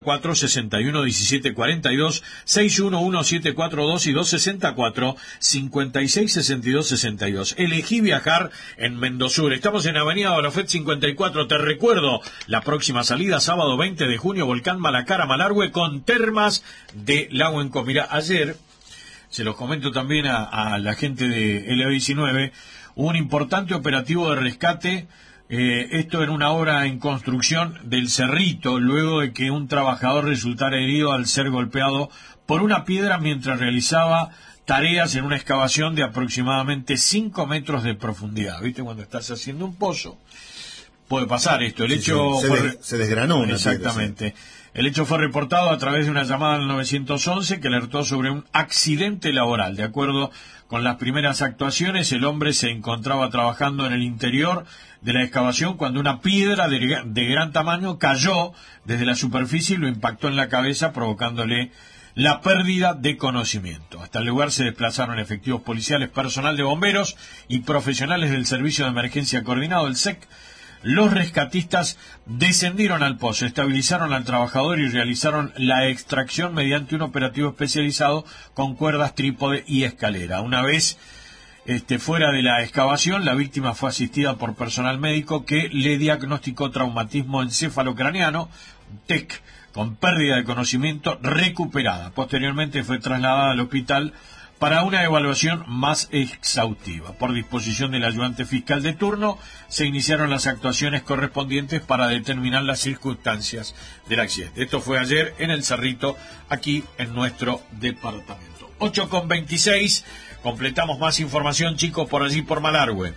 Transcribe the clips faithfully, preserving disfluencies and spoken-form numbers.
cuatro sesenta y uno diecisiete cuarenta y dos, seis uno uno siete cuatro dos y dos sesenta y cuatro cincuenta y seis sesenta y dos sesenta y dos. Elegí viajar en Mendosur. Estamos en Avenida Barofet cincuenta y cuatro. Te recuerdo, la próxima salida, sábado veinte de junio, Volcán Malacara, Malargüe, con termas de Lahuenco. Mirá, ayer, se los comento también a, a la gente de L A diecinueve, hubo un importante operativo de rescate. Eh, esto en una obra en construcción del Cerrito, luego de que un trabajador resultara herido al ser golpeado por una piedra mientras realizaba tareas en una excavación de aproximadamente cinco metros de profundidad. ¿Viste? Cuando estás haciendo un pozo, puede pasar esto. El sí, hecho sí. Se, fue... de, se desgranó una Exactamente. Piedra, sí. El hecho fue reportado a través de una llamada al nueve once que alertó sobre un accidente laboral. De acuerdo con las primeras actuaciones, el hombre se encontraba trabajando en el interior de la excavación cuando una piedra de, de gran tamaño cayó desde la superficie y lo impactó en la cabeza, provocándole la pérdida de conocimiento. Hasta el lugar se desplazaron efectivos policiales, personal de bomberos y profesionales del Servicio de Emergencia Coordinado, el S E C. Los rescatistas descendieron al pozo, estabilizaron al trabajador y realizaron la extracción mediante un operativo especializado con cuerdas, trípode y escalera. Una vez este, fuera de la excavación, la víctima fue asistida por personal médico que le diagnosticó traumatismo encefalocraneano, T E C, con pérdida de conocimiento recuperada. Posteriormente fue trasladada al hospital para una evaluación más exhaustiva. Por disposición del ayudante fiscal de turno, se iniciaron las actuaciones correspondientes para determinar las circunstancias del accidente. Esto fue ayer en el Cerrito, aquí en nuestro departamento. ocho con veintiséis, completamos más información, chicos, por allí por Malargüe.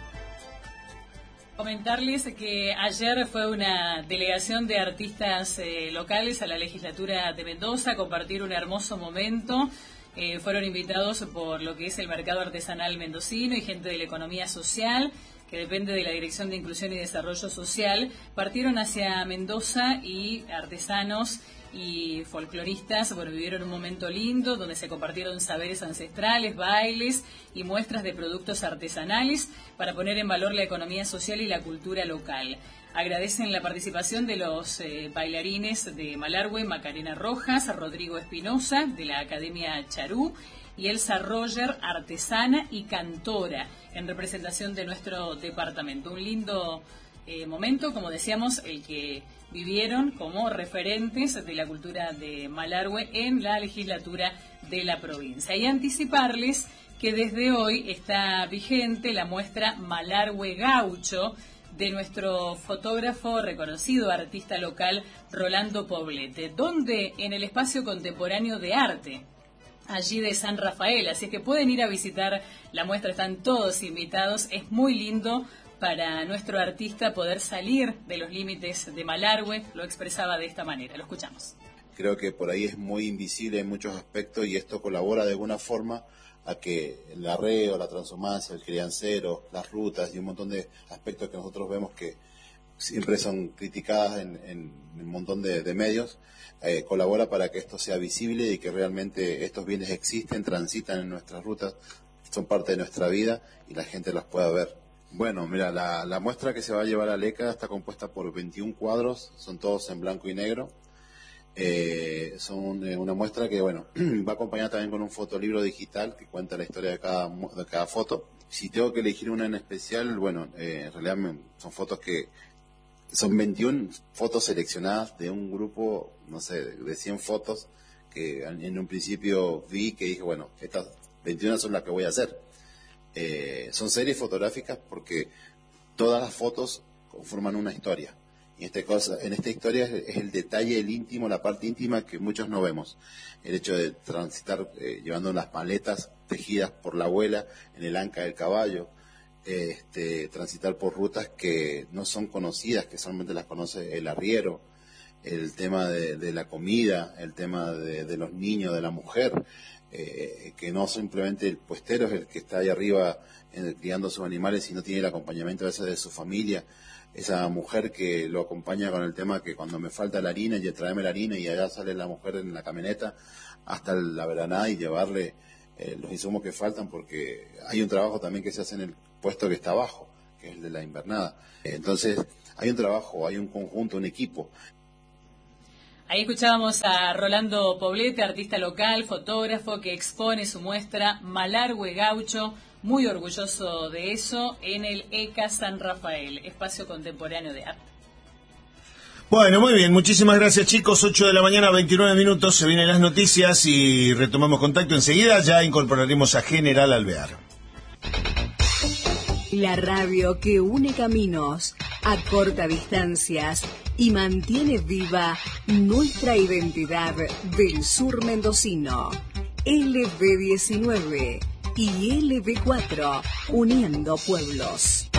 Comentarles que ayer fue una delegación de artistas eh, locales a la legislatura de Mendoza a compartir un hermoso momento. Eh, fueron invitados por lo que es el mercado artesanal mendocino y gente de la economía social, que depende de la Dirección de Inclusión y Desarrollo Social. Partieron hacia Mendoza y artesanos y folcloristas, bueno, vivieron un momento lindo donde se compartieron saberes ancestrales, bailes y muestras de productos artesanales para poner en valor la economía social y la cultura local. Agradecen la participación de los eh, bailarines de Malargüe, Macarena Rojas, Rodrigo Espinosa, de la Academia Charú, y Elsa Roger, artesana y cantora, en representación de nuestro departamento. Un lindo eh, momento, como decíamos, el que vivieron como referentes de la cultura de Malargüe en la legislatura de la provincia. Y anticiparles que desde hoy está vigente la muestra Malargüe Gaucho, de nuestro fotógrafo, reconocido artista local, Rolando Poblete, donde en el Espacio Contemporáneo de Arte, allí de San Rafael, así que pueden ir a visitar la muestra, están todos invitados, es muy lindo para nuestro artista poder salir de los límites de Malargüe, lo expresaba de esta manera, lo escuchamos. Creo que por ahí es muy invisible en muchos aspectos y esto colabora de alguna forma a que el arreo, la transhumancia, el criancero, las rutas y un montón de aspectos que nosotros vemos que siempre son criticadas en, en un montón de, de medios, eh, colabora para que esto sea visible y que realmente estos bienes existen, transitan en nuestras rutas, son parte de nuestra vida y la gente las pueda ver. Bueno, mira, la, la muestra que se va a llevar a Leca está compuesta por veintiún cuadros, son todos en blanco y negro. Eh, son eh, una muestra que, bueno, va acompañada también con un fotolibro digital que cuenta la historia de cada, de cada foto. Si tengo que elegir una en especial, bueno, eh, en realidad me, son fotos que, son veintiún fotos seleccionadas de un grupo, no sé, de cien fotos que en un principio vi que dije, bueno, estas veintiuna son las que voy a hacer. Eh, son series fotográficas porque todas las fotos conforman una historia. Y este cosa, en esta historia es, es el detalle, el íntimo, la parte íntima que muchos no vemos. El hecho de transitar eh, llevando las maletas tejidas por la abuela en el anca del caballo, eh, este, transitar por rutas que no son conocidas, que solamente las conoce el arriero, el tema de, de la comida, el tema de, de los niños, de la mujer, eh, que no simplemente el puestero es el que está ahí arriba eh, criando sus animales y no tiene el acompañamiento a veces de su familia. Esa mujer que lo acompaña con el tema que cuando me falta la harina, y tráeme la harina y allá sale la mujer en la camioneta hasta la veranada y llevarle eh, los insumos que faltan, porque hay un trabajo también que se hace en el puesto que está abajo, que es el de la invernada. Entonces hay un trabajo, hay un conjunto, un equipo. Ahí escuchábamos a Rolando Poblete, artista local, fotógrafo, que expone su muestra Malargüe Gaucho, muy orgulloso de eso, en el E C A San Rafael, Espacio Contemporáneo de Arte. Bueno, muy bien, muchísimas gracias chicos, ocho de la mañana, veintinueve minutos, se vienen las noticias y retomamos contacto enseguida, ya incorporaremos a General Alvear. La radio que une caminos, acorta distancias y mantiene viva nuestra identidad del sur mendocino. L B diecinueve y L B cuatro, uniendo pueblos.